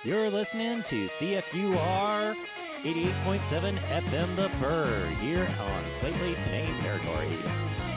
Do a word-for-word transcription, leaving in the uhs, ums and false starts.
You're listening to C F U R eighty-eight point seven F M The Fur here on Clayton Tenay territory.